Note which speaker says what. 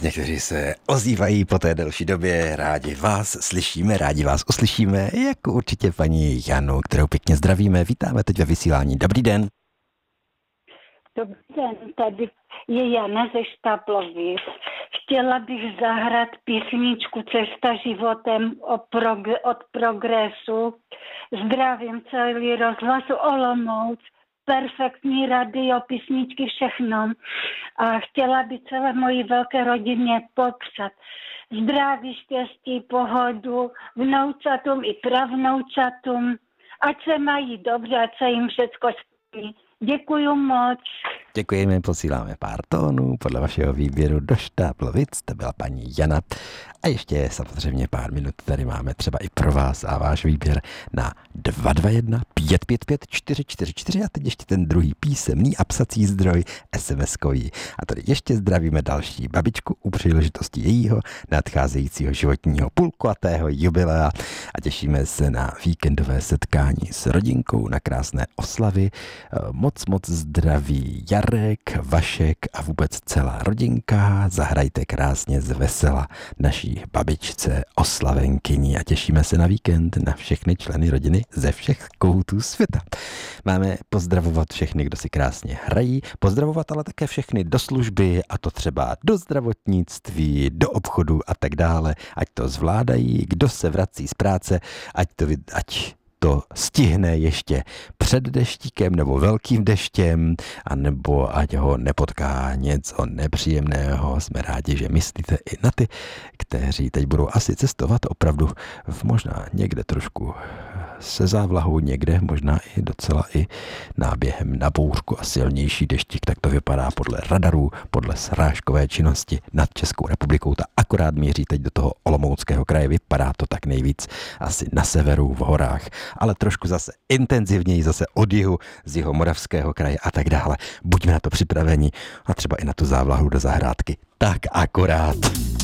Speaker 1: někteří se ozývají po té delší době, rádi vás slyšíme, rádi vás uslyšíme, jako určitě paní Janu, kterou pěkně zdravíme. Vítáme teď ve vysílání. Dobrý den.
Speaker 2: Dobrý den, tady je Jana ze Štaplovic. Chtěla bych zahrát písničku Cesta životem od Progresu. Zdravím celý rozhlas Olomouc, perfektní radio, písničky, všechno. A chtěla bych celé mojí velké rodině popřát zdraví, štěstí, pohodu, vnoučatům i pravnoučatům. Ať se mají dobře, ať se jim všecko splní. Děkuju moc.
Speaker 1: Děkujeme, posíláme pár tónů podle vašeho výběru do Štaplovic, to byla paní Jana. A ještě samozřejmě pár minut tady máme třeba i pro vás a váš výběr na 221 555 444 a teď ještě ten druhý písemný a psací zdroj SMS-kový. A tady ještě zdravíme další babičku u příležitosti jejího nadcházejícího životního půlkulatého jubilea a těšíme se na víkendové setkání s rodinkou, na krásné oslavy. Moc zdraví Jarek, Vašek a vůbec celá rodinka. Zahrajte krásně z vesela naší babičce oslavenkyni a těšíme se na víkend na všechny členy rodiny ze všech koutů světa. Máme pozdravovat všechny, kdo si krásně hrají, pozdravovat ale také všechny do služby, a to třeba do zdravotnictví, do obchodu a tak dále, ať to zvládají, kdo se vrací z práce, ať to stihne ještě před deštíkem nebo velkým deštěm, anebo ať ho nepotká něco nepříjemného. Jsme rádi, že myslíte i na ty, kteří teď budou asi cestovat opravdu možná někde trošku se závlahou, někde možná i docela i náběhem na bouřku a silnější deštík. Tak to vypadá podle radarů, podle srážkové činnosti nad Českou republikou. Ta akorát míří teď do toho Olomouckého kraje. Vypadá to tak nejvíc asi na severu, v horách, ale trošku zase intenzivněji zase od jihu, z Jihomoravského kraje a tak dále. Buďme na to připraveni a třeba i na tu závlahu do zahrádky. Tak akorát.